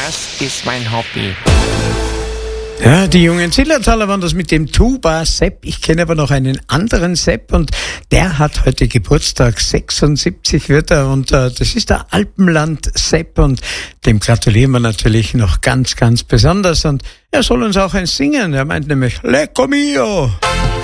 Das ist mein Hobby. Ja, die jungen Zillertaler waren das mit dem Tuba Sepp. Ich kenne aber noch einen anderen Sepp und der hat heute Geburtstag. 76 wird er und das ist der Alpenland Sepp und dem gratulieren wir natürlich noch ganz, ganz besonders und er soll uns auch eins singen. Er meint nämlich Lecco mio.